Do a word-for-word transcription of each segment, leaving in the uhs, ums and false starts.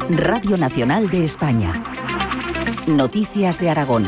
Radio Nacional de España. Noticias de Aragón.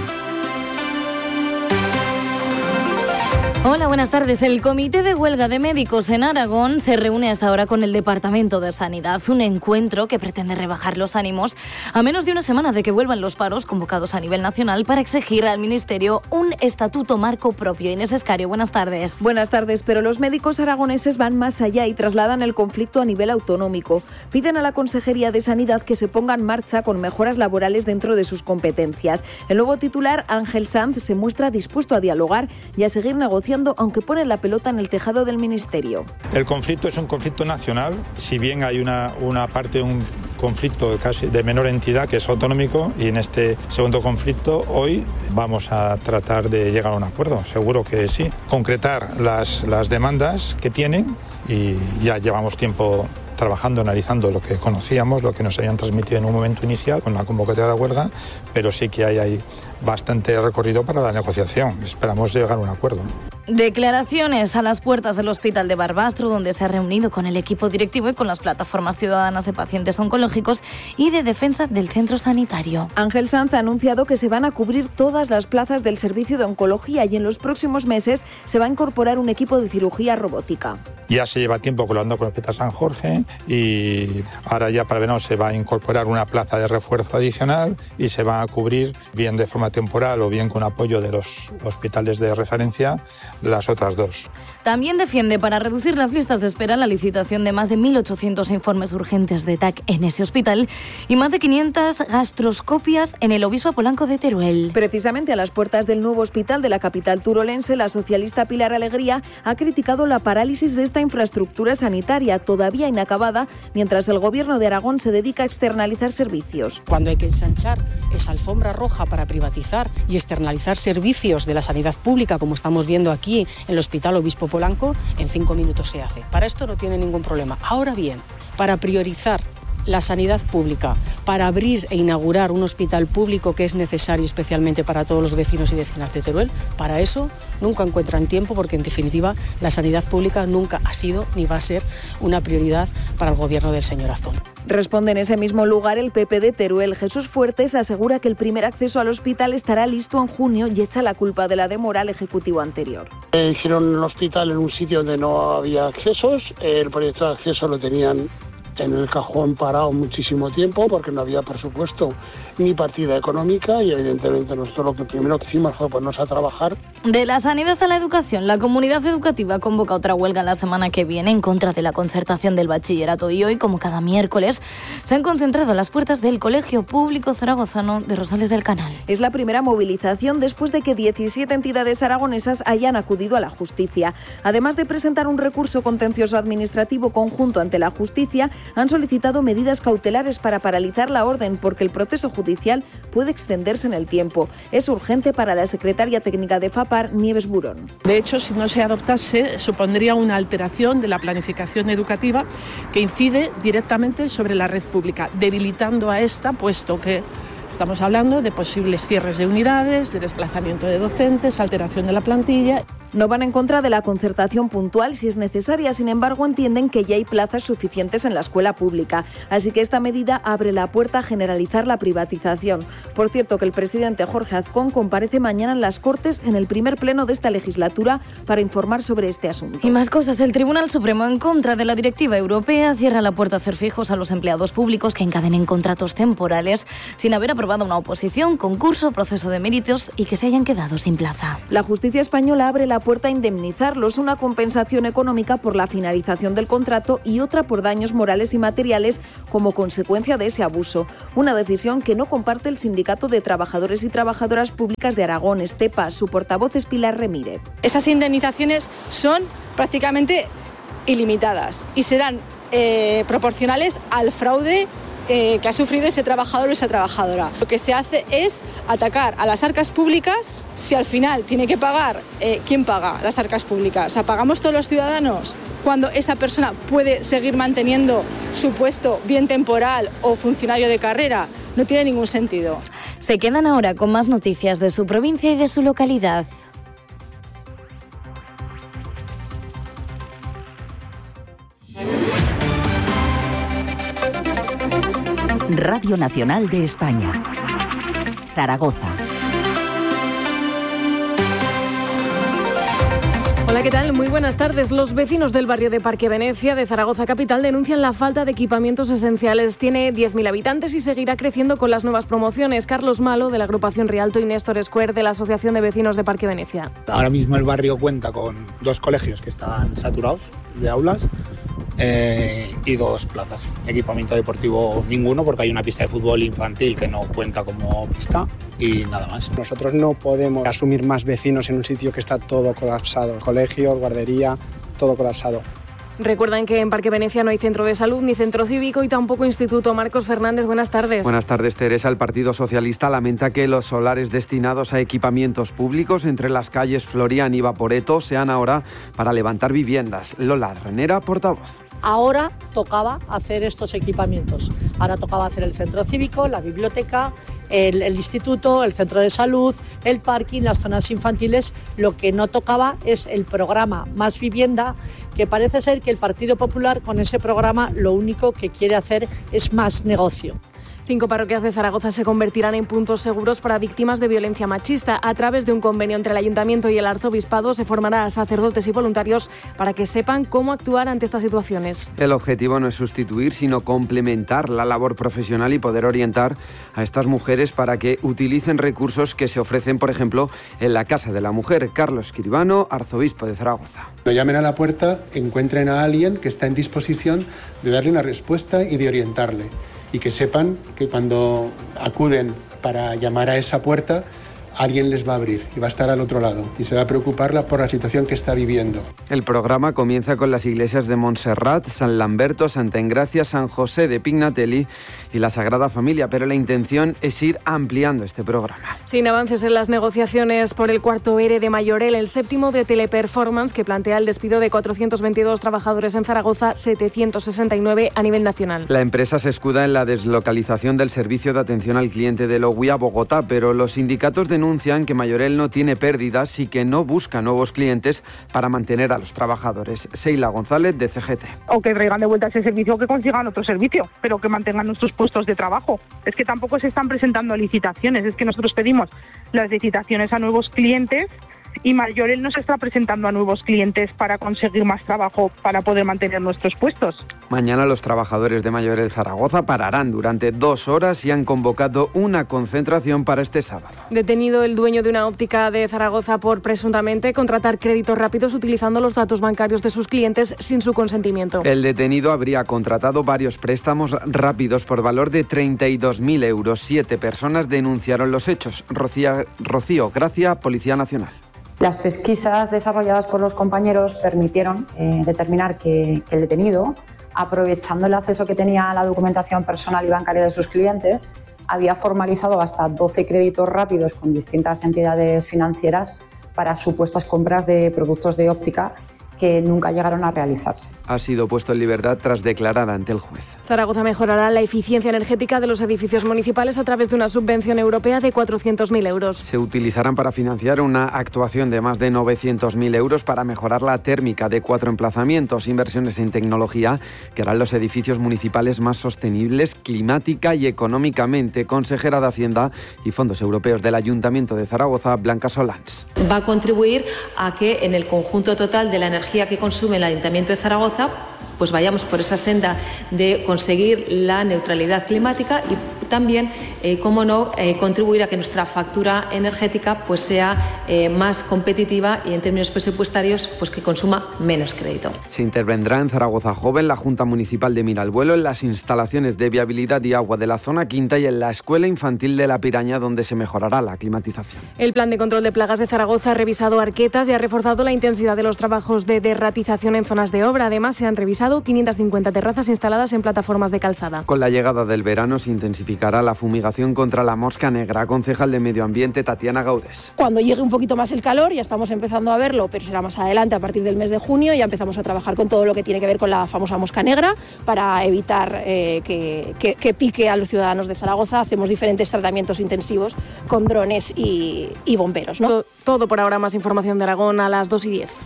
Hola, buenas tardes. El Comité de Huelga de Médicos en Aragón se reúne hasta ahora con el Departamento de Sanidad. Un encuentro que pretende rebajar los ánimos a menos de una semana de que vuelvan los paros convocados a nivel nacional para exigir al Ministerio un estatuto marco propio. Inés Escario, buenas tardes. Buenas tardes, pero los médicos aragoneses van más allá y trasladan el conflicto a nivel autonómico. Piden a la Consejería de Sanidad que se ponga en marcha con mejoras laborales dentro de sus competencias. El nuevo titular, Ángel Sanz, se muestra dispuesto a dialogar y a seguir negociando, aunque pone la pelota en el tejado del Ministerio. El conflicto es un conflicto nacional, si bien hay una, una parte, un conflicto casi de menor entidad que es autonómico, y en este segundo conflicto hoy vamos a tratar de llegar a un acuerdo, seguro que sí, concretar las, las demandas que tienen, y ya llevamos tiempo trabajando, analizando lo que conocíamos, lo que nos habían transmitido en un momento inicial con la convocatoria de huelga, pero sí que hay ahí bastante recorrido para la negociación. Esperamos llegar a un acuerdo. Declaraciones a las puertas del Hospital de Barbastro, donde se ha reunido con el equipo directivo y con las plataformas ciudadanas de pacientes oncológicos y de defensa del centro sanitario. Ángel Sanz ha anunciado que se van a cubrir todas las plazas del servicio de oncología y en los próximos meses se va a incorporar un equipo de cirugía robótica. Ya se lleva tiempo colaborando con el Hospital San Jorge y ahora ya para el verano se va a incorporar una plaza de refuerzo adicional y se va a cubrir bien de forma temporal o bien con apoyo de los hospitales de referencia las otras dos. También defiende para reducir las listas de espera la licitación de más de mil ochocientos informes urgentes de T A C en ese hospital y más de quinientas gastroscopias en el Obispo Polanco de Teruel. Precisamente a las puertas del nuevo hospital de la capital turolense, la socialista Pilar Alegría ha criticado la parálisis de esta infraestructura sanitaria todavía inacabada, mientras el Gobierno de Aragón se dedica a externalizar servicios. Cuando hay que ensanchar esa alfombra roja para privatizar y externalizar servicios de la sanidad pública, como estamos viendo aquí en el Hospital Obispo Polanco, en cinco minutos se hace. Para esto no tiene ningún problema. Ahora bien, para priorizar la sanidad pública, para abrir e inaugurar un hospital público que es necesario especialmente para todos los vecinos y vecinas de Teruel, para eso nunca encuentran tiempo, porque en definitiva la sanidad pública nunca ha sido ni va a ser una prioridad para el gobierno del señor Azcón. Responde en ese mismo lugar el P P de Teruel. Jesús Fuertes asegura que el primer acceso al hospital estará listo en junio y echa la culpa de la demora al ejecutivo anterior. Eh, hicieron el hospital en un sitio donde no había accesos, el proyecto de acceso lo tenían en el cajón parado muchísimo tiempo porque no había presupuesto ni partida económica y evidentemente nosotros lo que primero que hicimos fue ponernos a trabajar. De la sanidad a la educación, la comunidad educativa convoca otra huelga la semana que viene en contra de la concertación del bachillerato y hoy, como cada miércoles, se han concentrado a las puertas del Colegio Público Zaragozano de Rosales del Canal. Es la primera movilización después de que diecisiete entidades aragonesas hayan acudido a la justicia. Además de presentar un recurso contencioso administrativo conjunto ante la justicia, han solicitado medidas cautelares para paralizar la orden porque el proceso judicial puede extenderse en el tiempo. Es urgente para la secretaria técnica de FAPAR, Nieves Burón. De hecho, si no se adoptase, supondría una alteración de la planificación educativa que incide directamente sobre la red pública, debilitando a esta, puesto que estamos hablando de posibles cierres de unidades, de desplazamiento de docentes, alteración de la plantilla. No van en contra de la concertación puntual si es necesaria, sin embargo entienden que ya hay plazas suficientes en la escuela pública, así que esta medida abre la puerta a generalizar la privatización. Por cierto, que el presidente Jorge Azcón comparece mañana en las Cortes en el primer pleno de esta legislatura para informar sobre este asunto. Y más cosas, el Tribunal Supremo, en contra de la directiva europea, cierra la puerta a hacer fijos a los empleados públicos que encadenen contratos temporales sin haber aprobado una oposición, concurso, proceso de méritos y que se hayan quedado sin plaza. La justicia española abre la puerta a indemnizarlos, una compensación económica por la finalización del contrato y otra por daños morales y materiales como consecuencia de ese abuso. Una decisión que no comparte el Sindicato de Trabajadores y Trabajadoras Públicas de Aragón, Estepa. Su portavoz es Pilar Remírez. Esas indemnizaciones son prácticamente ilimitadas y serán eh, proporcionales al fraude Eh, que ha sufrido ese trabajador o esa trabajadora. Lo que se hace es atacar a las arcas públicas. Si al final tiene que pagar, eh, ¿quién paga las arcas públicas? O sea, ¿pagamos todos los ciudadanos cuando esa persona puede seguir manteniendo su puesto bien temporal o funcionario de carrera? No tiene ningún sentido. Se quedan ahora con más noticias de su provincia y de su localidad. Radio Nacional de España. Zaragoza. Hola, ¿qué tal? Muy buenas tardes. Los vecinos del barrio de Parque Venecia de Zaragoza capital denuncian la falta de equipamientos esenciales. Tiene diez mil habitantes y seguirá creciendo con las nuevas promociones. Carlos Malo, de la agrupación Rialto, y Néstor Square, de la Asociación de Vecinos de Parque Venecia. Ahora mismo el barrio cuenta con dos colegios que están saturados de aulas eh, y dos plazas. Equipamiento deportivo ninguno, porque hay una pista de fútbol infantil que no cuenta como pista, y nada más. Nosotros no podemos asumir más vecinos en un sitio que está todo colapsado. Colegios, guardería, todo colapsado. Recuerdan que en Parque Venecia no hay centro de salud ni centro cívico y tampoco instituto. Marcos Fernández, buenas tardes. Buenas tardes, Teresa. El Partido Socialista lamenta que los solares destinados a equipamientos públicos entre las calles Florian y Vaporeto sean ahora para levantar viviendas. Lola Renera, portavoz. Ahora tocaba hacer estos equipamientos. Ahora tocaba hacer el centro cívico, la biblioteca, el, el instituto, el centro de salud, el parking, las zonas infantiles. Lo que no tocaba es el programa Más Vivienda, que parece ser que el Partido Popular con ese programa lo único que quiere hacer es más negocio. Cinco parroquias de Zaragoza se convertirán en puntos seguros para víctimas de violencia machista. A través de un convenio entre el Ayuntamiento y el Arzobispado se formará a sacerdotes y voluntarios para que sepan cómo actuar ante estas situaciones. El objetivo no es sustituir, sino complementar la labor profesional y poder orientar a estas mujeres para que utilicen recursos que se ofrecen, por ejemplo, en la Casa de la Mujer. Carlos Escribano, arzobispo de Zaragoza. Cuando llamen a la puerta, encuentren a alguien que está en disposición de darle una respuesta y de orientarle. Y que sepan que cuando acuden para llamar a esa puerta, alguien les va a abrir y va a estar al otro lado y se va a preocupar por la situación que está viviendo. El programa comienza con las iglesias de Montserrat, San Lamberto, Santa Engracia, San José de Pignatelli y la Sagrada Familia, pero la intención es ir ampliando este programa. Sin avances en las negociaciones por el cuarto ERE de Mayorel, el séptimo de Teleperformance, que plantea el despido de cuatrocientos veintidós trabajadores en Zaragoza, setecientos sesenta y nueve a nivel nacional. La empresa se escuda en la deslocalización del servicio de atención al cliente de Logui a Bogotá, pero los sindicatos de denuncian que Mayorel no tiene pérdidas y que no busca nuevos clientes para mantener a los trabajadores. Seila González, de C G T. O que traigan de vuelta ese servicio o que consigan otro servicio, pero que mantengan nuestros puestos de trabajo. Es que tampoco se están presentando licitaciones, es que nosotros pedimos las licitaciones a nuevos clientes y Mayorel no se está presentando a nuevos clientes para conseguir más trabajo para poder mantener nuestros puestos. Mañana los trabajadores de Mayorel Zaragoza pararán durante dos horas y han convocado una concentración para este sábado. Detenido el dueño de una óptica de Zaragoza por presuntamente contratar créditos rápidos utilizando los datos bancarios de sus clientes sin su consentimiento. El detenido habría contratado varios préstamos rápidos por valor de treinta y dos mil euros. Siete personas denunciaron los hechos. Rocío, Rocío Gracia, Policía Nacional. Las pesquisas desarrolladas por los compañeros permitieron eh, determinar que, que el detenido, aprovechando el acceso que tenía a la documentación personal y bancaria de sus clientes, había formalizado hasta doce créditos rápidos con distintas entidades financieras para supuestas compras de productos de óptica que nunca llegaron a realizarse. Ha sido puesto en libertad tras declarar ante el juez. Zaragoza mejorará la eficiencia energética de los edificios municipales a través de una subvención europea de cuatrocientos mil euros. Se utilizarán para financiar una actuación de más de novecientos mil euros para mejorar la térmica de cuatro emplazamientos, inversiones en tecnología que harán los edificios municipales más sostenibles climática y económicamente. Consejera de Hacienda y Fondos Europeos del Ayuntamiento de Zaragoza, Blanca Solans. Va a contribuir a que en el conjunto total de la energía que consume el Ayuntamiento de Zaragoza, pues vayamos por esa senda de conseguir la neutralidad climática y también, eh, cómo no, eh, contribuir a que nuestra factura energética pues sea eh, más competitiva y en términos presupuestarios pues que consuma menos crédito. Se intervendrá en Zaragoza Joven, la Junta Municipal de Miralbuelo, en las instalaciones de viabilidad y agua de la zona quinta y en la Escuela Infantil de la Piraña, donde se mejorará la climatización. El Plan de Control de Plagas de Zaragoza ha revisado arquetas y ha reforzado la intensidad de los trabajos de derratización en zonas de obra. Además, se han revisado quinientas cincuenta terrazas instaladas en plataformas de calzada. Con la llegada del verano se intensificará la fumigación contra la mosca negra. Concejal de Medio Ambiente, Tatiana Gaudés. Cuando llegue un poquito más el calor, ya estamos empezando a verlo, pero será más adelante, a partir del mes de junio, ya empezamos a trabajar con todo lo que tiene que ver con la famosa mosca negra para evitar eh, que, que, que pique a los ciudadanos de Zaragoza. Hacemos diferentes tratamientos intensivos con drones y, y bomberos, ¿no? Todo, todo por ahora. Más información de Aragón a las dos y diez.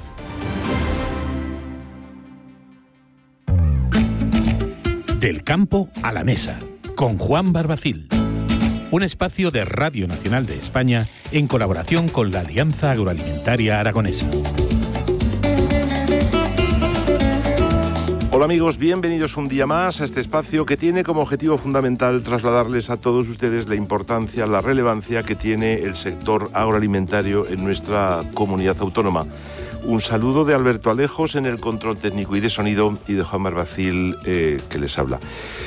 Del campo a la mesa. con Juan Barbacil. Un espacio de Radio Nacional de España en colaboración con la Alianza Agroalimentaria Aragonesa. Hola amigos, bienvenidos un día más a este espacio que tiene como objetivo fundamental trasladarles a todos ustedes la importancia, la relevancia que tiene el sector agroalimentario en nuestra comunidad autónoma. Un saludo de Alberto Alejos en el control técnico y de sonido y de Juan Barbacil eh, que les habla.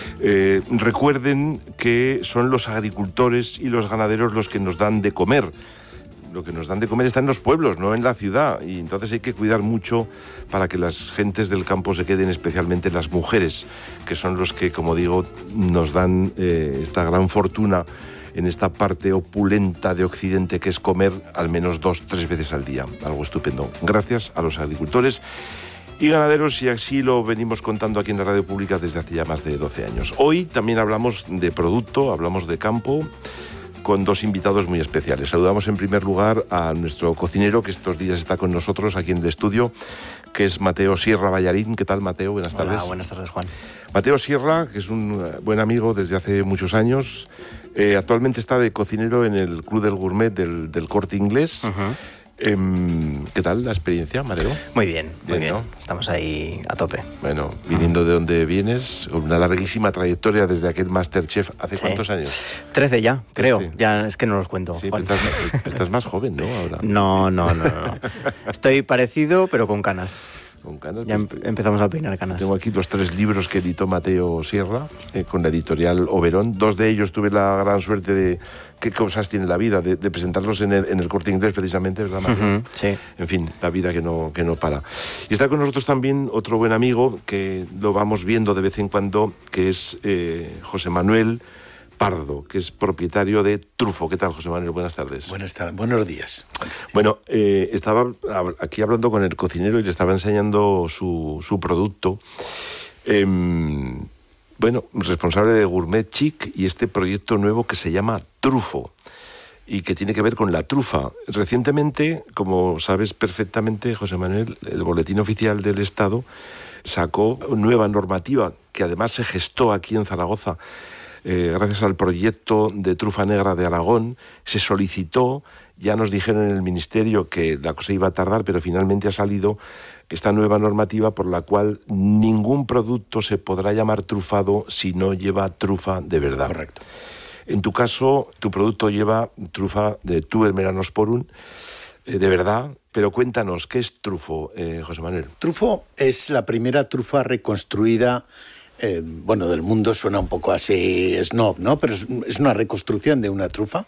Eh, recuerden que son los agricultores y los ganaderos los que nos dan de comer. Lo que nos dan de comer está en los pueblos, no en la ciudad, y entonces hay que cuidar mucho para que las gentes del campo se queden, especialmente las mujeres, que son los que, como digo, nos dan eh, esta gran fortuna en esta parte opulenta de Occidente, que es comer al menos dos, tres veces al día. Algo estupendo. Gracias a los agricultores y ganaderos, y así lo venimos contando aquí en la radio pública desde hace ya más de doce años. Hoy también hablamos de producto, hablamos de campo, con dos invitados muy especiales. Saludamos en primer lugar a nuestro cocinero, que estos días está con nosotros aquí en el estudio, que es Mateo Sierra Ballarín. ¿Qué tal, Mateo? Buenas tardes. Hola, buenas tardes, Juan. Mateo Sierra, que es un buen amigo desde hace muchos años, eh, actualmente está de cocinero en el Club del Gourmet del, del Corte Inglés. Uh-huh. Eh, ¿Qué tal la experiencia, Mateo? Muy bien, muy bien, bien. ¿No? Estamos ahí a tope. Bueno, viniendo de donde vienes, con una larguísima trayectoria desde aquel Masterchef, ¿hace sí. cuántos años? Trece ya, creo. trece. Ya es que no los cuento. Sí, estás, estás más joven, ¿no? Ahora. No, no, no, no. Estoy parecido, pero con canas. Con canas. Ya em- empezamos a peinar canas. Tengo aquí los tres libros que editó Mateo Sierra, eh, con la editorial Oberón. Dos de ellos tuve la gran suerte de... ¿Qué cosas tiene la vida? De, de presentarlos en el, en el Corte Inglés, precisamente, ¿verdad, Mateo? Uh-huh, sí. En fin, la vida que no, que no para. Y está con nosotros también otro buen amigo, que lo vamos viendo de vez en cuando, que es eh, José Manuel Pardo, que es propietario de Trufo. ¿Qué tal, José Manuel? Buenas tardes. Buenas tardes, buenos días. Bueno, eh, estaba aquí hablando con el cocinero y le estaba enseñando su, su producto. Eh, bueno, responsable de Gourmet Chic y este proyecto nuevo que se llama Trufo y que tiene que ver con la trufa. Recientemente, como sabes perfectamente, José Manuel, el Boletín Oficial del Estado sacó nueva normativa que además se gestó aquí en Zaragoza. Eh, gracias al proyecto de trufa negra de Aragón, se solicitó, ya nos dijeron en el Ministerio que la cosa iba a tardar, pero finalmente ha salido esta nueva normativa por la cual ningún producto se podrá llamar trufado si no lleva trufa de verdad. Correcto. En tu caso, tu producto lleva trufa de Tuber melanosporum, eh, de verdad, pero cuéntanos, ¿qué es trufo, eh, José Manuel? Trufo es la primera trufa reconstruida. Eh, bueno, del mundo suena un poco así snob, ¿no? Pero es, es una reconstrucción de una trufa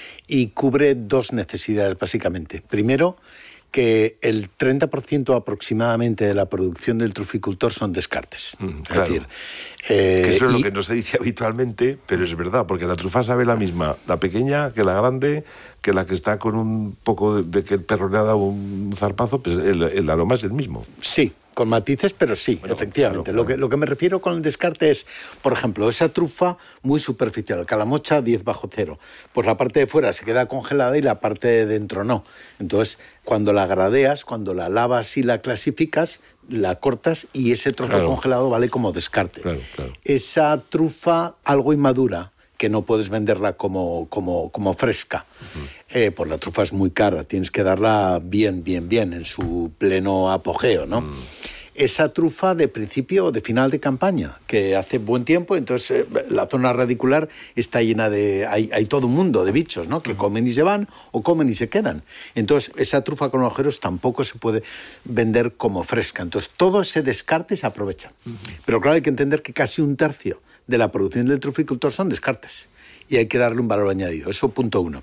y cubre dos necesidades, básicamente. Primero, que el treinta por ciento aproximadamente de la producción del truficultor son descartes. Mm, claro. Es decir, eh, que eso es y... lo que no se dice habitualmente, pero es verdad, porque la trufa sabe la misma, la pequeña que la grande, que la que está con un poco de, de que el perro le ha dado un zarpazo, pues el, el aroma es el mismo. Sí, con matices, pero sí, bueno, efectivamente. Claro, claro. Lo, que, lo que me refiero con el descarte es, por ejemplo, esa trufa muy superficial, calamocha diez bajo cero. Pues la parte de fuera se queda congelada y la parte de dentro no. Entonces, cuando la gradeas, cuando la lavas y la clasificas, la cortas y ese trozo claro. congelado vale como descarte. Claro, claro. Esa trufa algo inmadura, que no puedes venderla como, como, como fresca. Uh-huh. Eh, pues la trufa es muy cara, tienes que darla bien, bien, bien, en su pleno apogeo, ¿no? Uh-huh. Esa trufa de principio o de final de campaña, que hace buen tiempo, entonces eh, la zona radicular está llena de... Hay, hay todo un mundo de bichos, ¿no? Que uh-huh. comen y se van o comen y se quedan. Entonces esa trufa con agujeros tampoco se puede vender como fresca. Entonces todo ese descarte se aprovecha. Uh-huh. Pero claro, hay que entender que casi un tercio de la producción del truficultor son descartes y hay que darle un valor añadido. Eso punto uno.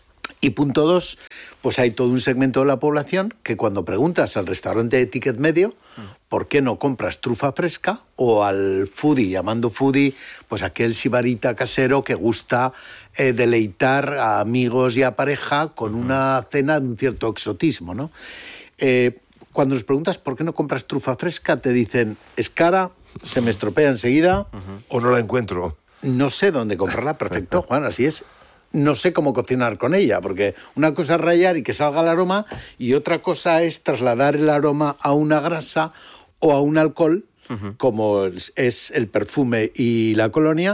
Y punto dos, pues hay todo un segmento de la población que cuando preguntas al restaurante de ticket medio ¿por qué no compras trufa fresca? O al foodie, llamando foodie, pues aquel sibarita casero que gusta eh, deleitar a amigos y a pareja con una cena de un cierto exotismo, ¿no? Eh, cuando les preguntas por qué no compras trufa fresca, te dicen, es cara, se me estropea enseguida. Uh-huh. O no la encuentro. No sé dónde comprarla, perfecto, Juan, así es. No sé cómo cocinar con ella, porque una cosa es rallar y que salga el aroma, y otra cosa es trasladar el aroma a una grasa o a un alcohol, uh-huh. como es el perfume y la colonia,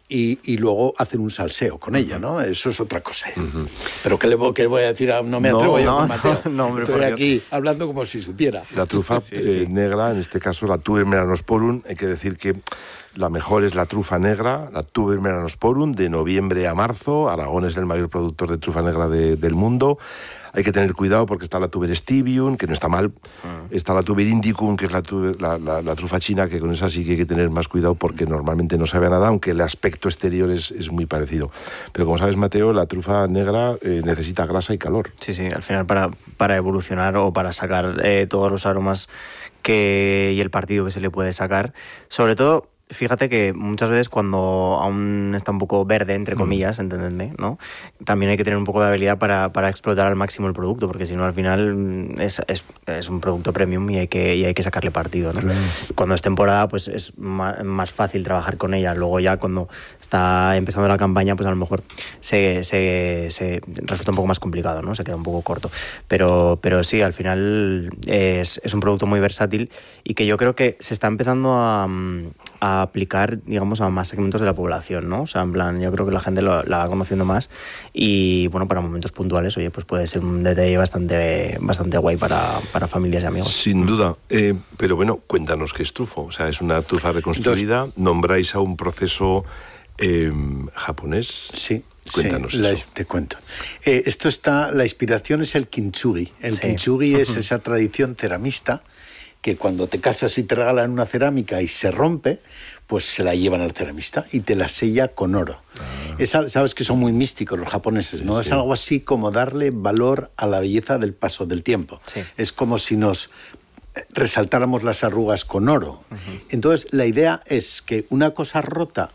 y, y luego hacen un salseo con ella, ¿no? Eso es otra cosa. Uh-huh. Pero ¿qué le, voy, qué voy a decir? No me atrevo no, yo no, con Mateo. No, no, hombre, estoy aquí hablando como si supiera. La trufa sí, sí, eh, sí. negra, en este caso la Tuber melanosporum, hay que decir que la mejor es la trufa negra, la Tuber melanosporum, de noviembre a marzo. Aragón es el mayor productor de trufa negra de, del mundo. Hay que tener cuidado porque está la Tuber stibium, que no está mal. Uh-huh. Está la Tuber indicum, que es la, tuber, la, la, la trufa china, que con esa sí que hay que tener más cuidado porque normalmente no sabe a nada, aunque el aspecto exterior es, es muy parecido. Pero como sabes, Mateo, la trufa negra eh, necesita grasa y calor. Sí, sí, al final para, para evolucionar o para sacar eh, todos los aromas que, y el partido que se le puede sacar, sobre todo... Fíjate que muchas veces cuando aún está un poco verde, entre comillas, mm. entendedme, ¿no? También hay que tener un poco de habilidad para, para explotar al máximo el producto, porque si no al final es, es, es un producto premium y hay que, y hay que sacarle partido, ¿no? Claro. Cuando es temporada pues es más, más fácil trabajar con ella. Luego ya cuando está empezando la campaña pues a lo mejor se, se, se resulta un poco más complicado, ¿no? Se queda un poco corto. Pero, pero sí, al final es, es un producto muy versátil y que yo creo que se está empezando a... a aplicar, digamos, a más segmentos de la población, ¿no? O sea, en plan, yo creo que la gente lo, la va conociendo más y, bueno, para momentos puntuales, oye, pues puede ser un detalle bastante bastante guay para, para familias y amigos. Sin duda. Eh, pero bueno, cuéntanos qué es trufo. O sea, es una trufa reconstruida. Dos. Nombráis a un proceso eh, japonés. Sí. Cuéntanos sí, la, te cuento. Eh, esto está, la inspiración es el kintsugi. El sí. kintsugi es esa tradición ceramista que cuando te casas y te regalan una cerámica y se rompe, pues se la llevan al ceramista y te la sella con oro. Ah. Es, sabes que son muy místicos los japoneses, ¿no? Sí, es sí. algo así como darle valor a la belleza del paso del tiempo. Sí. Es como si nos resaltáramos las arrugas con oro. Uh-huh. Entonces, la idea es que una cosa rota,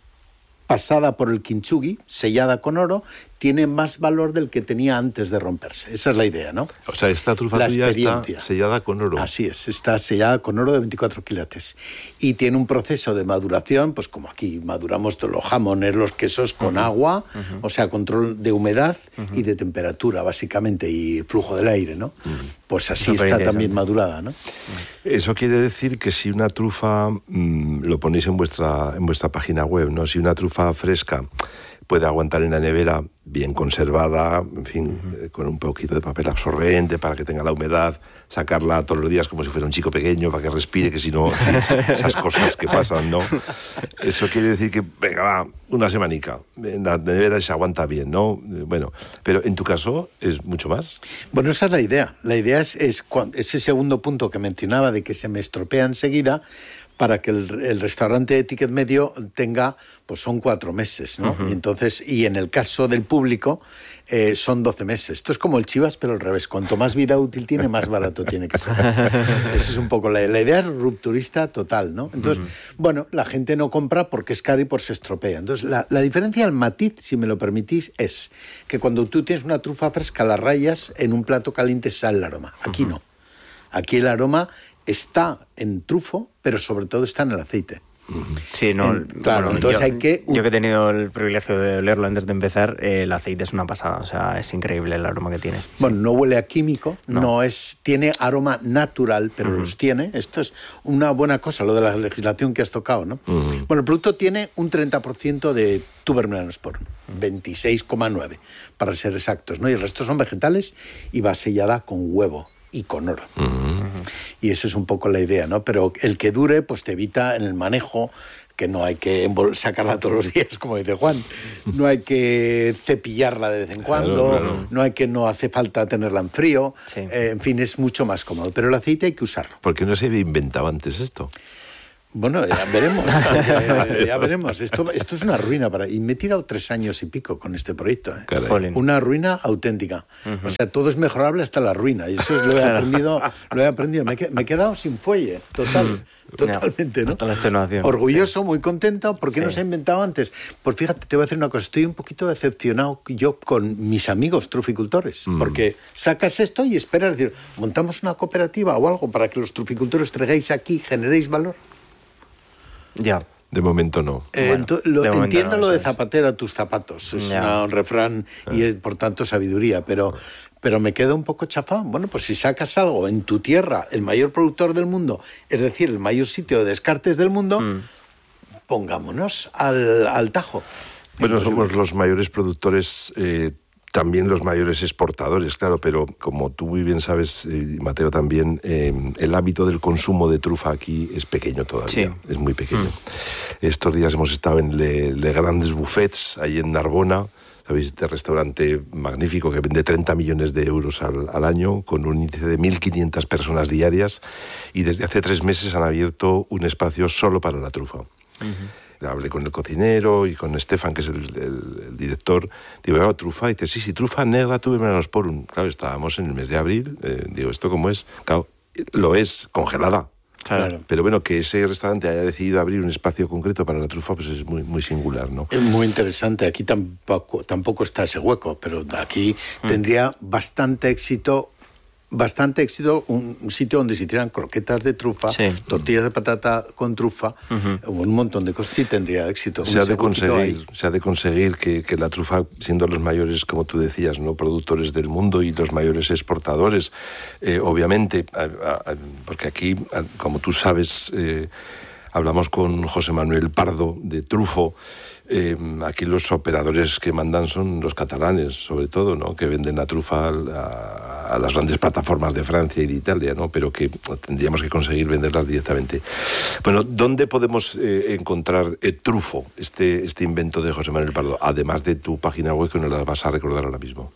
pasada por el kintsugi, sellada con oro, tiene más valor del que tenía antes de romperse. Esa es la idea, ¿no? O sea, esta trufa la tuya está sellada con oro. Así es, está sellada con oro de veinticuatro quilates. Y tiene un proceso de maduración, pues como aquí maduramos todos los jamones, los quesos con uh-huh. agua, uh-huh. o sea, control de humedad uh-huh. y de temperatura, básicamente, y flujo del aire, ¿no? Uh-huh. Pues así Super está también madurada, ¿no? Eso quiere decir que si una trufa, mmm, lo ponéis en vuestra, en vuestra página web, ¿no? Si una trufa fresca puede aguantar en la nevera bien conservada, en fin, uh-huh. con un poquito de papel absorbente para que tenga la humedad, sacarla todos los días como si fuera un chico pequeño para que respire, que si no, en fin, esas cosas que pasan, ¿no? Eso quiere decir que, venga, va, una semanica, en la nevera se aguanta bien, ¿no? Bueno, pero en tu caso es mucho más. Bueno, esa es la idea. La idea es, es ese segundo punto que mencionaba de que se me estropea enseguida, para que el, el restaurante de ticket medio tenga, pues son cuatro meses, ¿no? Uh-huh. Y entonces, y en el caso del público, eh, son doce meses. Esto es como el Chivas, pero al revés. Cuanto más vida útil tiene, más barato tiene que ser. Esa es un poco la, la idea, es rupturista total, ¿no? Entonces, uh-huh. bueno, la gente no compra porque es caro y por se estropea. Entonces, la, la diferencia, el matiz, si me lo permitís, es que cuando tú tienes una trufa fresca, la rayas, en un plato caliente sale el aroma. Aquí uh-huh. no. Aquí el aroma está en trufo, pero sobre todo está en el aceite. Sí, no, en, claro, bueno, entonces yo, hay que... Yo que he tenido el privilegio de olerlo antes de empezar, eh, el aceite es una pasada, o sea, es increíble el aroma que tiene. Bueno, sí. no huele a químico, no, no es, tiene aroma natural, pero uh-huh. los tiene. Esto es una buena cosa, lo de la legislación que has tocado, ¿no? Uh-huh. Bueno, el producto tiene un treinta por ciento de Tuber melanosporum, uh-huh. veintiséis coma nueve para ser exactos, ¿no? Y el resto son vegetales y va sellada con huevo y con oro. Uh-huh. Y esa es un poco la idea, ¿no? Pero el que dure, pues te evita en el manejo, que no hay que sacarla todos los días, como dice Juan, no hay que cepillarla de vez en cuando, claro, claro. no hay que no hace falta tenerla en frío, sí. eh, en fin, es mucho más cómodo. Pero el aceite hay que usarlo. ¿Por qué no se había inventado antes esto? Bueno, ya veremos, ya, ya veremos. Esto, esto es una ruina para... Y me he tirado tres años y pico con este proyecto. ¿eh? Una ruina auténtica. Uh-huh. O sea, todo es mejorable hasta la ruina. Y eso lo he aprendido. Lo he aprendido. Me he, me he quedado sin fuelle, total, totalmente, ¿no? Hasta la extenuación. Orgulloso, sí. muy contento. ¿Por qué sí. no se ha inventado antes? Pues fíjate, te voy a decir una cosa. Estoy un poquito decepcionado yo con mis amigos truficultores. Mm. Porque sacas esto y esperas decir, montamos una cooperativa o algo para que los truficultores traigáis aquí, generéis valor. Ya. De momento no. Eh, bueno, ento, lo, entiendo no, lo de zapatera a tus zapatos. Es una, un refrán y es, por tanto, sabiduría. Pero, pero me queda un poco chafado. Bueno, pues si sacas algo en tu tierra, el mayor productor del mundo, es decir, el mayor sitio de descartes del mundo, mm. pongámonos al, al tajo. Bueno, somos los mayores productores, eh, también los mayores exportadores, claro, pero como tú muy bien sabes, eh, Mateo también, eh, el hábito del consumo de trufa aquí es pequeño todavía, sí. es muy pequeño. Mm. Estos días hemos estado en Le, Le Grandes Buffets, ahí en Narbona, ¿sabéis? Este restaurante magnífico que vende treinta millones de euros al, al año, con un índice de mil quinientas personas diarias, y desde hace tres meses han abierto un espacio solo para la trufa. Uh-huh. Hablé con el cocinero y con Stefan, que es el, el, el director. Digo, oh, trufa. Y dice, sí, sí, trufa negra, tuve menos por un... Claro, estábamos en el mes de abril. Eh, digo, ¿esto cómo es? Claro, lo es, congelada. Claro. Pero bueno, que ese restaurante haya decidido abrir un espacio concreto para la trufa, pues es muy, muy singular, ¿no? Es muy interesante. Aquí tampoco, tampoco está ese hueco, pero aquí mm. tendría bastante éxito... Bastante éxito un, un sitio donde se hicieran croquetas de trufa, sí. tortillas de patata con trufa, uh-huh. un montón de cosas. Sí tendría éxito. Se ha de conseguir, se ha de conseguir que, que la trufa, siendo los mayores, como tú decías, no productores del mundo y los mayores exportadores, eh, obviamente, a, a, porque aquí, a, como tú sabes, eh, hablamos con José Manuel Pardo de Trufo. Eh, aquí los operadores que mandan son los catalanes, sobre todo, ¿no? Que venden la trufa a, a las grandes plataformas de Francia y de Italia, ¿no? Pero que tendríamos que conseguir venderlas directamente. Bueno, ¿dónde podemos eh, encontrar eh, Trufo, este, este invento de José Manuel Pardo, además de tu página web, que nos la vas a recordar ahora mismo?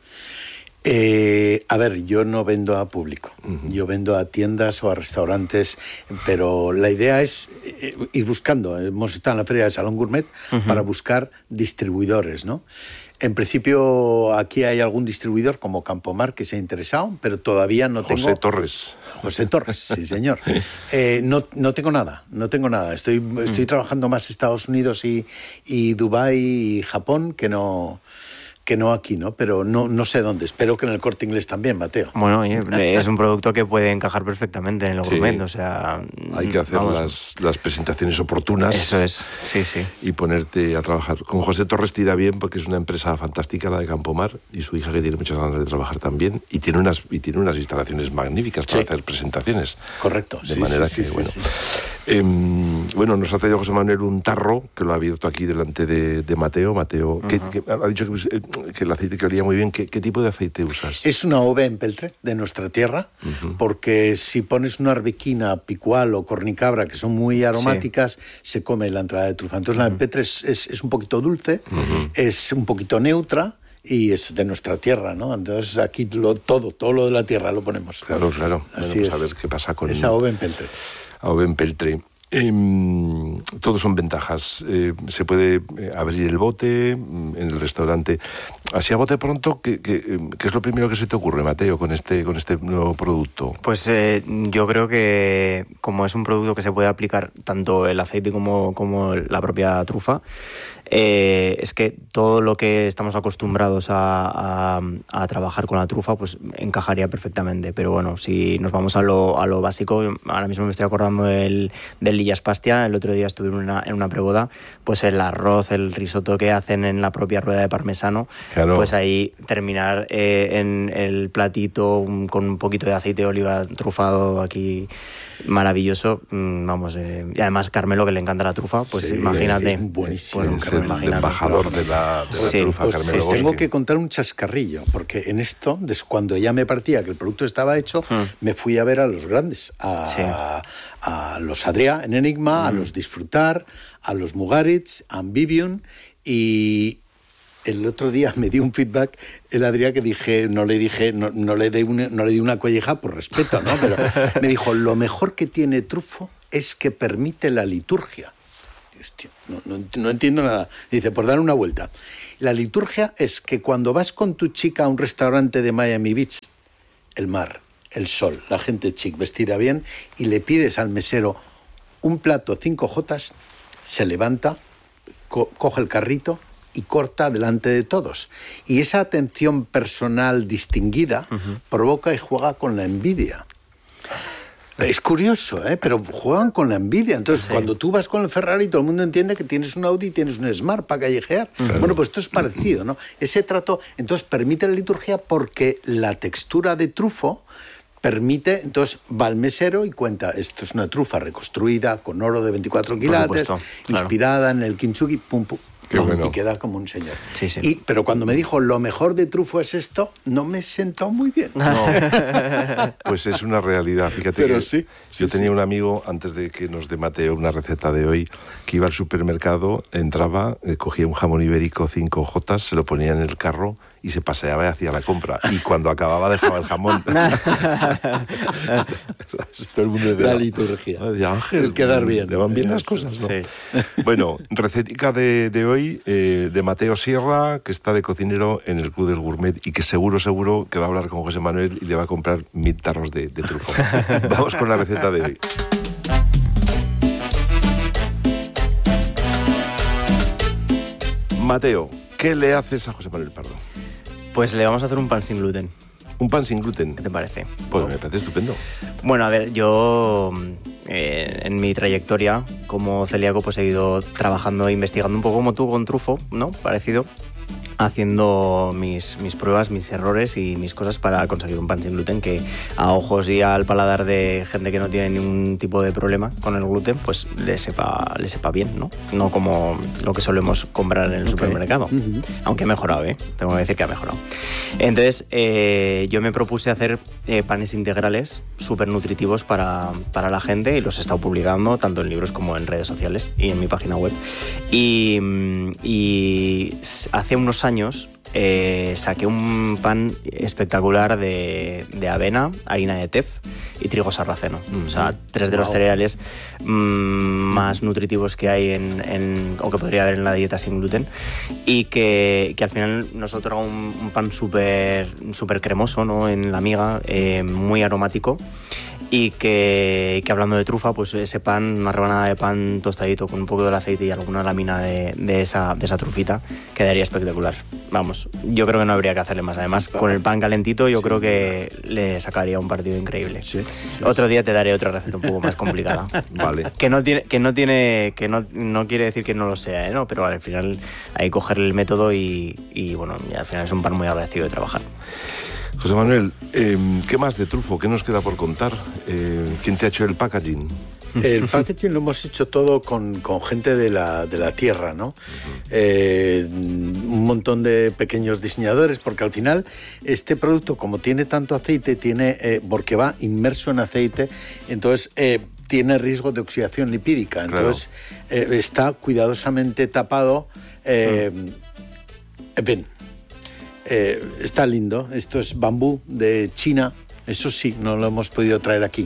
Eh, a ver, yo no vendo a público, uh-huh. yo vendo a tiendas o a restaurantes, pero la idea es eh, ir buscando. Hemos estado en la Feria de Salón Gourmet uh-huh. para buscar distribuidores, ¿no? En principio aquí hay algún distribuidor como Campomar que se ha interesado, pero todavía no tengo... José Torres. José Torres, sí señor. Eh, no, no tengo nada, no tengo nada. Estoy, estoy uh-huh. trabajando más Estados Unidos y, y Dubái y Japón que no... que no aquí, ¿no? Pero no, no sé dónde. Espero que en el Corte Inglés también, Mateo. Bueno, es un producto que puede encajar perfectamente en el gourmet, sí. o sea... Hay que hacer las, las presentaciones oportunas. Eso es, sí, sí. Y ponerte a trabajar. Con José Torres te irá bien porque es una empresa fantástica, la de Campomar, y su hija que tiene muchas ganas de trabajar también, y tiene unas, y tiene unas instalaciones magníficas para sí. hacer presentaciones. Correcto. De sí, manera sí, que, sí, bueno... Sí, sí. Eh, bueno, nos ha traído José Manuel un tarro, que lo ha abierto aquí delante de, de Mateo. Mateo, uh-huh. que, que ha dicho que... Eh, que el aceite que olía muy bien. ¿Qué, qué tipo de aceite usas? Es una ove en peltre de nuestra tierra, uh-huh. porque si pones una arbequina, picual o cornicabra, que son muy aromáticas, sí. se come la entrada de trufa. Entonces uh-huh. la de peltre es, es, es un poquito dulce, uh-huh. es un poquito neutra y es de nuestra tierra, ¿no? Entonces aquí lo, todo, todo lo de la tierra lo ponemos. Claro, claro. Así bueno, pues es. A ver qué pasa con... Esa ove en peltre. Ove en peltre. Eh, todos son ventajas. Eh, se puede abrir el bote en el restaurante. Así a bote pronto, ¿qué, qué, qué es lo primero que se te ocurre, Mateo, con este, con este nuevo producto? Pues eh, yo creo que como es un producto que se puede aplicar tanto el aceite como, como la propia trufa, eh, es que todo lo que estamos acostumbrados a, a, a trabajar con la trufa pues encajaría perfectamente. Pero bueno, si nos vamos a lo, a lo básico, ahora mismo me estoy acordando del, del Lillas Pastia. El otro día estuve en una, en una preboda, pues el arroz, el risotto que hacen en la propia rueda de parmesano, claro. pues ahí terminar eh, en el platito con un poquito de aceite de oliva trufado aquí, maravilloso, vamos, eh, y además Carmelo, que le encanta la trufa, pues sí, imagínate. Es buenísimo. Pues, es el imagínate, embajador de la, de la sí, trufa, pues, Carmelo pues tengo que contar un chascarrillo, porque en esto, cuando ya me parecía que el producto estaba hecho, hmm. me fui a ver a los grandes, a, sí. a, a los Adrià en Enigma, hmm. a los Disfrutar, a los Mugaritz, a Ambivion, y el otro día me dio un feedback el Adrià que dije, no le dije, no, no le di una, no le di una colleja por respeto, ¿no? Pero me dijo, lo mejor que tiene Trufo es que permite la liturgia. Hostia, no, no, no entiendo nada. Dice, por dar una vuelta. La liturgia es que cuando vas con tu chica a un restaurante de Miami Beach, el mar, el sol, la gente chic vestida bien, y le pides al mesero un plato cinco jotas, se levanta, co- coge el carrito y corta delante de todos. Y esa atención personal distinguida uh-huh. provoca y juega con la envidia. Es curioso, ¿eh? Pero juegan con la envidia. Entonces, sí. cuando tú vas con el Ferrari, todo el mundo entiende que tienes un Audi y tienes un Smart para callejear. Uh-huh. Bueno, pues esto es parecido, ¿no? Ese trato, entonces, permite la liturgia porque la textura de Trufo permite, entonces va al mesero y cuenta, esto es una trufa reconstruida con oro de veinticuatro quilates, claro. inspirada en el kintsugi, pum, pum. Qué bueno. Y queda como un señor. Sí, sí. Y, pero cuando me dijo, lo mejor de trufo es esto, no me sentó muy bien. No. Pues es una realidad, fíjate. Pero que sí, yo sí, tenía sí. un amigo, antes de que nos dé Mateo una receta de hoy, que iba al supermercado, entraba, eh, cogía un jamón ibérico cinco jotas, se lo ponía en el carro y se paseaba y hacía la compra. Y cuando acababa dejaba el jamón. Todo el mundo decía, la liturgia. De Ángel, el quedar bien. Le van bien las Eso, cosas, ¿no? sí. Bueno, recetica de, de hoy, eh, de Mateo Sierra, que está de cocinero en el Club del Gourmet y que seguro, seguro que va a hablar con José Manuel y le va a comprar mil tarros de, de trufo. Vamos con la receta de hoy. Mateo, ¿qué le haces a José Manuel Pardo? Pues le vamos a hacer un pan sin gluten. ¿Un pan sin gluten? ¿Qué te parece? Pues me parece estupendo. Bueno, a ver, yo eh, en mi trayectoria como celíaco pues he ido trabajando e investigando un poco como tú con trufo, ¿no? Parecido. Haciendo mis, mis pruebas, mis errores y mis cosas para conseguir un pan sin gluten que a ojos y al paladar de gente que no tiene ningún tipo de problema con el gluten, pues le sepa, le sepa bien, ¿no? No como lo que solemos comprar en el okay. supermercado. Uh-huh. Aunque ha mejorado, ¿eh? Tengo que decir que ha mejorado. Entonces, eh, yo me propuse hacer eh, panes integrales súper nutritivos para, para la gente y los he estado publicando tanto en libros como en redes sociales y en mi página web. Y, y hace unos años años eh, saqué un pan espectacular de, de avena, harina de tef y trigo sarraceno. Mm. O sea, tres de wow. los cereales mmm, más nutritivos que hay en, en, o que podría haber en la dieta sin gluten y que, que al final nos otorga un, un pan súper súper cremoso, ¿no? En la miga, eh, muy aromático. Y que, que hablando de trufa, pues ese pan, una rebanada de pan tostadito con un poco de aceite y alguna lámina de, de, esa, de esa trufita, quedaría espectacular. Vamos, yo creo que no habría que hacerle más. Además, con el pan calentito yo sí, creo que le sacaría un partido increíble. Sí, sí, Otro día te daré otra receta un poco más complicada. Vale. Que no tiene, que no tiene, que no, no quiere decir que no lo sea, ¿eh? ¿No? Pero al final hay que cogerle el método y, y bueno, y al final es un pan muy agradecido de trabajar. José Manuel, eh, ¿qué más de trufo? ¿Qué nos queda por contar? Eh, ¿Quién te ha hecho el packaging? El packaging lo hemos hecho todo con, con gente de la, de la tierra, ¿no? Uh-huh. Eh, un montón de pequeños diseñadores, porque al final este producto, como tiene tanto aceite, tiene eh, porque va inmerso en aceite, entonces eh, tiene riesgo de oxidación lipídica. Entonces claro. eh, está cuidadosamente tapado. Eh, uh-huh. En fin. Eh, está lindo, esto es bambú de China, eso sí, no lo hemos podido traer aquí.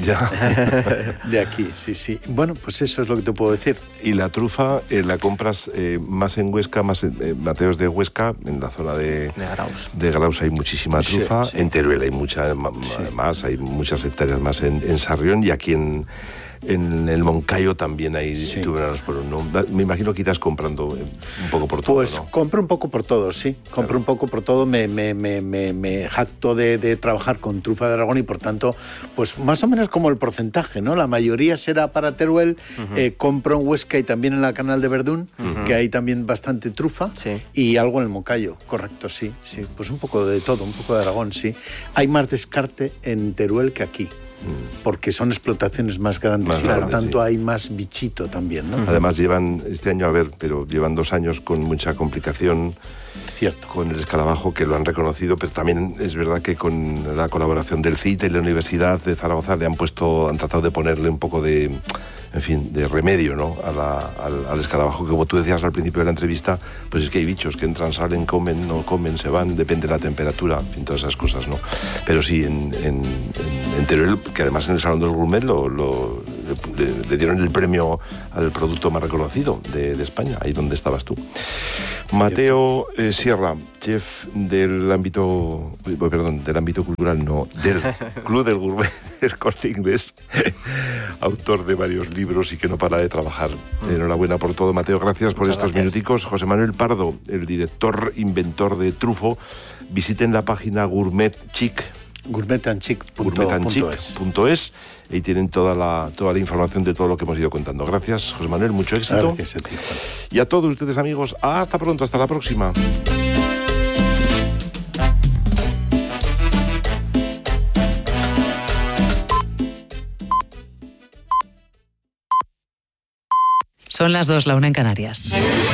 Ya. De aquí, sí, sí. Bueno, pues eso es lo que te puedo decir. Y la trufa eh, la compras eh, más en Huesca, más en eh, Mateos de Huesca, en la zona de, de Graus. De Graus hay muchísima trufa, sí, sí. En Teruel hay mucha sí. más, hay muchas hectáreas más en, en Sarrión y aquí en... En el Moncayo también hay sí. tuberanos por un, ¿no? Me imagino que irás comprando un poco por todo, Pues ¿no? compro un poco por todo, sí. Compro claro. un poco por todo. Me, me, me, me, me jacto de, de trabajar con trufa de Aragón y, por tanto, pues más o menos como el porcentaje, ¿no? La mayoría será para Teruel. Uh-huh. Eh, compro en Huesca y también en la Canal de Verdún, uh-huh. que hay también bastante trufa. Sí. Y algo en el Moncayo, correcto, sí, sí. Pues un poco de todo, un poco de Aragón, sí. Hay más descarte en Teruel que aquí. Porque son explotaciones más grandes más y grandes, por tanto sí. hay más bichito también, ¿no? Además llevan, este año a ver, pero llevan dos años con mucha complicación. Cierto. Con el escarabajo, que lo han reconocido, pero también es verdad que con la colaboración del C I T y la Universidad de Zaragoza le han puesto, han tratado de ponerle un poco de, en fin, de remedio, ¿no? A la, al, al escarabajo, que como tú decías al principio de la entrevista, pues es que hay bichos que entran, salen, comen, no comen, se van, depende de la temperatura, en fin, todas esas cosas, ¿no? Pero sí, en, en, en, en Teruel, que además en el Salón del Gourmet lo, lo, le, le dieron el premio al producto más reconocido de, de España, ahí donde estabas tú. Mateo eh, Sierra, chef del ámbito, perdón, del ámbito cultural, no, del Club del Gourmet del Corte Inglés, autor de varios libros y que no para de trabajar. Mm. Enhorabuena por todo, Mateo, gracias por Muchas estos gracias. minuticos. José Manuel Pardo, el director, inventor de trufo, visiten la página Gourmet Chic, gourmet and chic punto es. Ahí tienen toda la, toda la información de todo lo que hemos ido contando. Gracias, José Manuel, mucho éxito. Gracias a ti, Juan. Y a todos ustedes, amigos, hasta pronto, hasta la próxima. Son las dos, la una en Canarias.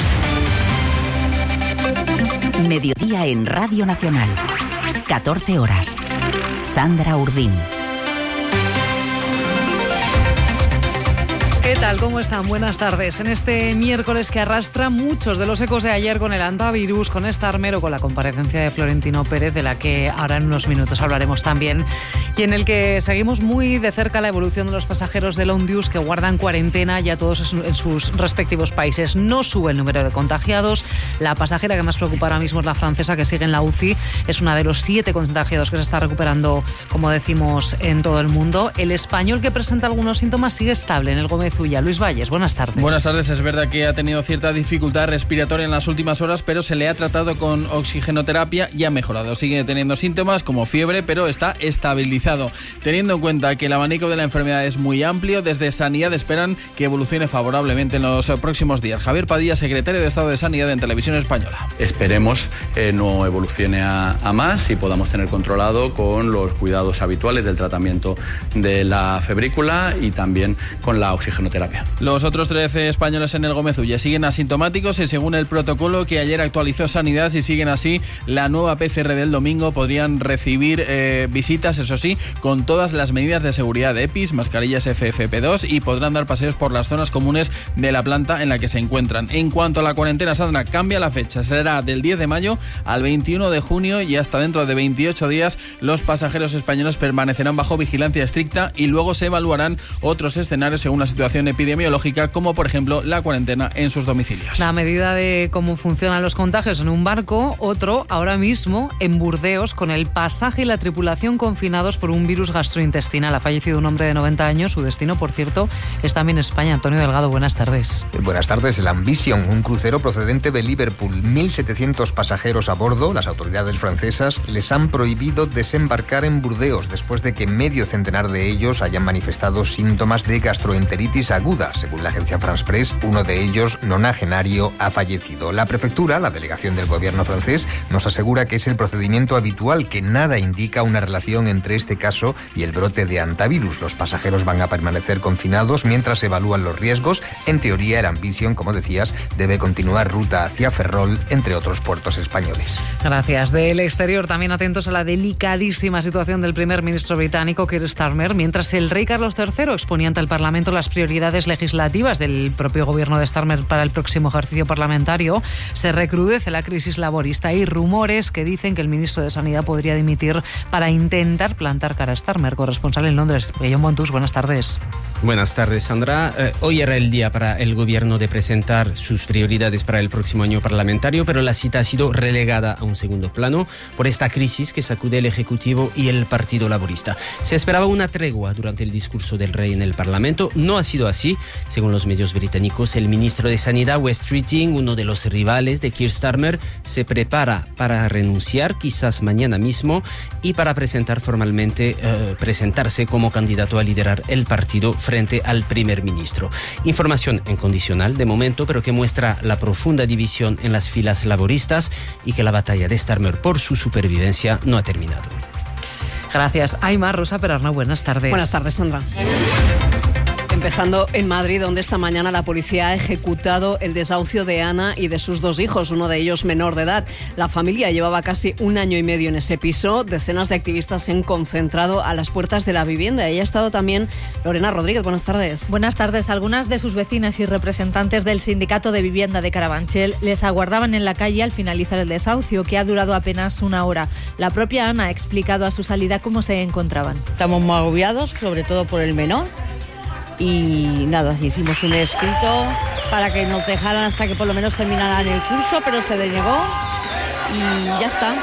Mediodía en Radio Nacional. catorce horas. Sandra Urdín. ¿Qué tal? ¿Cómo están? Buenas tardes. En este miércoles que arrastra muchos de los ecos de ayer con el antivirus, con Starmer o con la comparecencia de Florentino Pérez, de la que ahora en unos minutos hablaremos también, y en el que seguimos muy de cerca la evolución de los pasajeros del Ondius que guardan cuarentena ya todos en sus respectivos países. No sube el número de contagiados. La pasajera que más preocupa ahora mismo es la francesa, que sigue en la U C I. Es una de los siete contagiados que se está recuperando, como decimos, en todo el mundo. El español, que presenta algunos síntomas, sigue estable en el Gómez Ulla. Luis Valles, buenas tardes. Buenas tardes. Es verdad que ha tenido cierta dificultad respiratoria en las últimas horas, pero se le ha tratado con oxigenoterapia y ha mejorado. Sigue teniendo síntomas como fiebre, pero está estabilizado. Teniendo en cuenta que el abanico de la enfermedad es muy amplio, desde Sanidad esperan que evolucione favorablemente en los próximos días. Javier Padilla, secretario de Estado de Sanidad en Televisión Española. Esperemos eh, no evolucione a, a más y podamos tener controlado con los cuidados habituales del tratamiento de la febrícula y también con la oxigenoterapia. Los otros trece españoles en el Gómez Ulla siguen asintomáticos y según el protocolo que ayer actualizó Sanidad, si siguen así, la nueva P C R del domingo podrían recibir eh, visitas, eso sí, con todas las medidas de seguridad de EPIs, mascarillas F F P dos, y podrán dar paseos por las zonas comunes de la planta en la que se encuentran. En cuanto a la cuarentena, Sandra, cambia la fecha. Será del diez de mayo al veintiuno de junio y hasta dentro de veintiocho días los pasajeros españoles permanecerán bajo vigilancia estricta y luego se evaluarán otros escenarios según la situación epidemiológica, como por ejemplo la cuarentena en sus domicilios. La medida de cómo funcionan los contagios en un barco, otro ahora mismo en Burdeos, con el pasaje y la tripulación confinados por un virus gastrointestinal. Ha fallecido un hombre de noventa años. Su destino, por cierto, es también España. Antonio Delgado, buenas tardes. Buenas tardes. El Ambition, un crucero procedente de Liverpool. mil setecientos pasajeros a bordo. Las autoridades francesas les han prohibido desembarcar en Burdeos después de que medio centenar de ellos hayan manifestado síntomas de gastroenteritis aguda. Según la agencia France Press, uno de ellos, nonagenario, ha fallecido. La prefectura, la delegación del gobierno francés, nos asegura que es el procedimiento habitual, que nada indica una relación entre este caso y el brote de antivirus. Los pasajeros van a permanecer confinados mientras se evalúan los riesgos. En teoría, el Ambition, como decías, debe continuar ruta hacia Ferrol, entre otros puertos españoles. Gracias. Del exterior, también atentos a la delicadísima situación del primer ministro británico, Keir Starmer, mientras el rey Carlos tercero exponía ante el Parlamento las prioridades legislativas del propio gobierno de Starmer para el próximo ejercicio parlamentario. Se recrudece la crisis laborista. Hay rumores que dicen que el ministro de Sanidad podría dimitir para intentar plantar cara a Starmer. Corresponsal en Londres, Guillaume Montus, buenas tardes. Buenas tardes, Sandra. Eh, hoy era el día para el gobierno de presentar sus prioridades para el próximo año parlamentario, pero la cita ha sido relegada a un segundo plano por esta crisis que sacude el Ejecutivo y el Partido Laborista. Se esperaba una tregua durante el discurso del rey en el Parlamento. No ha sido así. Según los medios británicos, el ministro de Sanidad, Wes Streeting, uno de los rivales de Keir Starmer, se prepara para renunciar, quizás mañana mismo, y para presentar formalmente, eh, presentarse como candidato a liderar el partido frente al primer ministro. Información en condicional de momento, pero que muestra la profunda división en las filas laboristas y que la batalla de Starmer por su supervivencia no ha terminado. Gracias. Aymar, Rosa Perarnau, buenas tardes. Buenas tardes, Sandra. Empezando en Madrid, donde esta mañana la policía ha ejecutado el desahucio de Ana y de sus dos hijos, uno de ellos menor de edad. La familia llevaba casi un año y medio en ese piso. Decenas de activistas se han concentrado a las puertas de la vivienda. Ahí ha estado también Lorena Rodríguez. Buenas tardes. Buenas tardes. Algunas de sus vecinas y representantes del Sindicato de Vivienda de Carabanchel les aguardaban en la calle al finalizar el desahucio, que ha durado apenas una hora. La propia Ana ha explicado a su salida cómo se encontraban. Estamos muy agobiados, sobre todo por el menor. Y nada, hicimos un escrito para que nos dejaran hasta que por lo menos terminaran el curso, pero se denegó y ya está.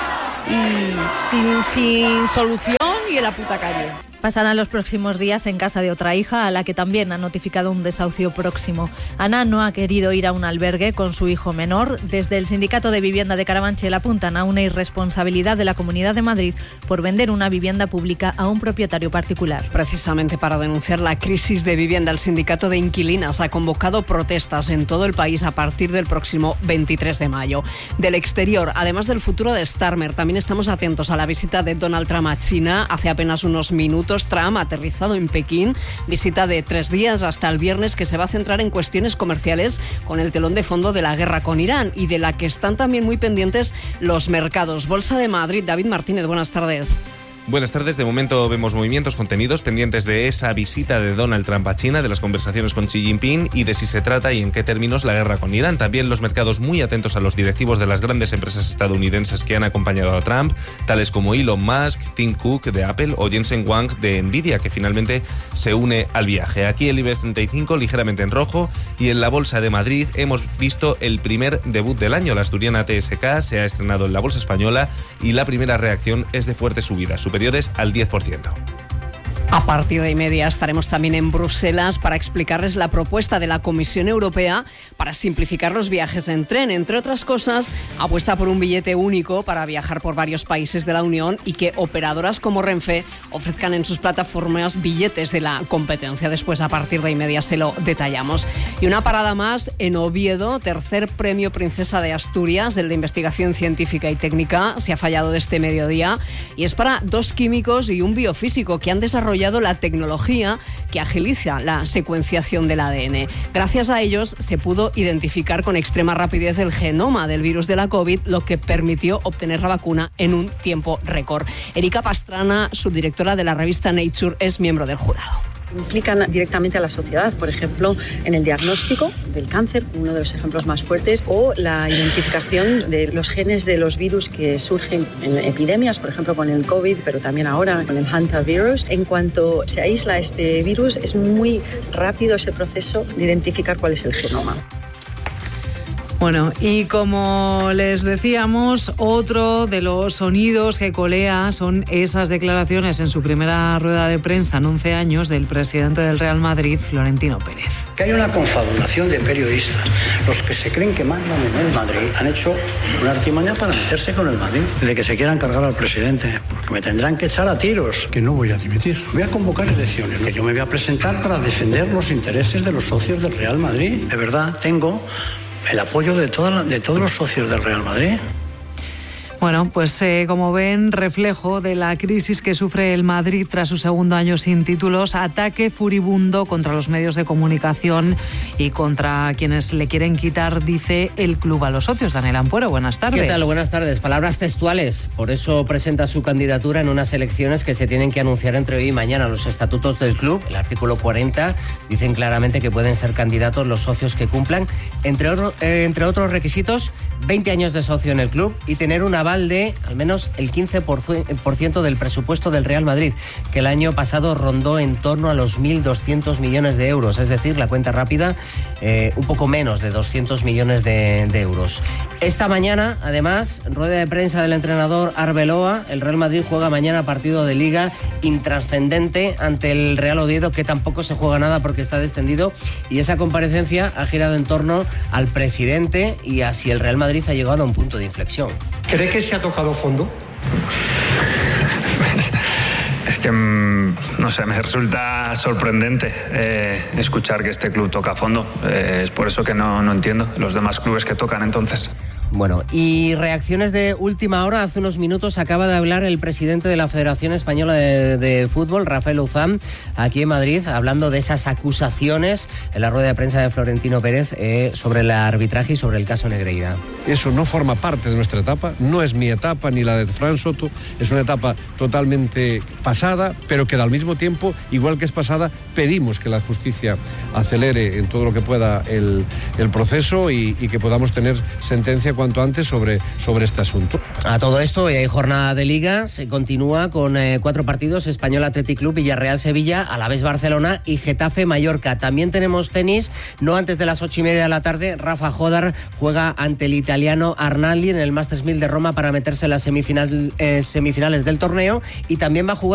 Y sin, sin solución y en la puta calle. Pasarán los próximos días en casa de otra hija, a la que también ha notificado un desahucio próximo. Ana no ha querido ir a un albergue con su hijo menor. Desde el Sindicato de Vivienda de Carabanchel apuntan a una irresponsabilidad de la Comunidad de Madrid por vender una vivienda pública a un propietario particular. Precisamente para denunciar la crisis de vivienda, el Sindicato de Inquilinas ha convocado protestas en todo el país a partir del próximo veintitrés de mayo. Del exterior, además del futuro de Starmer, también estamos atentos a la visita de Donald Trump a China. Hace apenas unos minutos minutos. Trump ha aterrizado en Pekín, visita de tres días hasta el viernes que se va a centrar en cuestiones comerciales con el telón de fondo de la guerra con Irán y de la que están también muy pendientes los mercados. Bolsa de Madrid, David Martínez, buenas tardes. Buenas tardes. De momento vemos movimientos contenidos pendientes de esa visita de Donald Trump a China, de las conversaciones con Xi Jinping y de si se trata y en qué términos la guerra con Irán. También los mercados muy atentos a los directivos de las grandes empresas estadounidenses que han acompañado a Trump, tales como Elon Musk, Tim Cook de Apple o Jensen Huang de Nvidia, que finalmente se une al viaje. Aquí el IBEX treinta y cinco ligeramente en rojo y en la Bolsa de Madrid hemos visto el primer debut del año. La asturiana T S K se ha estrenado en la Bolsa Española y la primera reacción es de fuerte subida, superiores al diez por ciento. A partir de y media estaremos también en Bruselas para explicarles la propuesta de la Comisión Europea para simplificar los viajes en tren. Entre otras cosas, apuesta por un billete único para viajar por varios países de la Unión y que operadoras como Renfe ofrezcan en sus plataformas billetes de la competencia. Después, a partir de y media, se lo detallamos. Y una parada más en Oviedo, tercer premio Princesa de Asturias, el de investigación científica y técnica, se ha fallado de este mediodía y es para dos químicos y un biofísico que han desarrollado la tecnología que agiliza la secuenciación del A D N. Gracias a ellos se pudo identificar con extrema rapidez el genoma del virus de la COVID, lo que permitió obtener la vacuna en un tiempo récord. Erika Pastrana, subdirectora de la revista Nature, es miembro del jurado. Implican directamente a la sociedad, por ejemplo, en el diagnóstico del cáncer, uno de los ejemplos más fuertes, o la identificación de los genes de los virus que surgen en epidemias, por ejemplo con el COVID, pero también ahora con el hantavirus. En cuanto se aísla este virus, es muy rápido ese proceso de identificar cuál es el genoma. Bueno, y como les decíamos, otro de los sonidos que colea son esas declaraciones en su primera rueda de prensa en once años del presidente del Real Madrid, Florentino Pérez. Que hay una confabulación de periodistas. Los que se creen que mandan en el Madrid han hecho una artimaña para meterse con el Madrid. De que se quieran cargar al presidente, porque me tendrán que echar a tiros. Que no voy a dimitir. Voy a convocar elecciones, que yo me voy a presentar para defender los intereses de los socios del Real Madrid. De verdad, tengo el apoyo de, toda, de todos los socios del Real Madrid. Bueno, pues eh, como ven, reflejo de la crisis que sufre el Madrid tras su segundo año sin títulos, ataque furibundo contra los medios de comunicación y contra quienes le quieren quitar, dice el club a los socios. Daniel Ampuero, buenas tardes. ¿Qué tal? Buenas tardes. Palabras textuales. Por eso presenta su candidatura en unas elecciones que se tienen que anunciar entre hoy y mañana. Los estatutos del club, el artículo cuarenta, dicen claramente que pueden ser candidatos los socios que cumplan, entre, oro, eh, entre otros requisitos, veinte años de socio en el club y tener una de al menos el quince por ciento del presupuesto del Real Madrid, que el año pasado rondó en torno a los mil doscientos millones de euros, es decir, la cuenta rápida, eh, un poco menos de doscientos millones de, de euros. Esta mañana, además, rueda de prensa del entrenador Arbeloa, el Real Madrid juega mañana partido de Liga intrascendente ante el Real Oviedo, que tampoco se juega nada porque está descendido, y esa comparecencia ha girado en torno al presidente y a si el Real Madrid ha llegado a un punto de inflexión. ¿Cree que se ha tocado fondo? Es que, no sé, me resulta sorprendente eh, escuchar que este club toca fondo. Eh, es por eso que no, no entiendo los demás clubes que tocan entonces. Bueno, y reacciones de última hora. Hace unos minutos acaba de hablar el presidente de la Federación Española de, de Fútbol, Rafael Uzán, aquí en Madrid, hablando de esas acusaciones en la rueda de prensa de Florentino Pérez eh, sobre el arbitraje y sobre el caso Negreira. Eso no forma parte de nuestra etapa, no es mi etapa ni la de Fran Soto, es una etapa totalmente pasada, pero que al mismo tiempo, igual que es pasada, pedimos que la justicia acelere en todo lo que pueda el, el proceso y, y que podamos tener sentencia cuanto antes sobre, sobre este asunto. A todo esto, hoy hay jornada de Liga, se continúa con eh, cuatro partidos: Español Athletic Club, Villarreal Sevilla, Alavés Barcelona y Getafe Mallorca. También tenemos tenis, no antes de las ocho y media de la tarde. Rafa Jodar juega ante el italiano Arnaldi en el Masters mil de Roma para meterse en las semifinal, eh, semifinales del torneo, y también va a jugar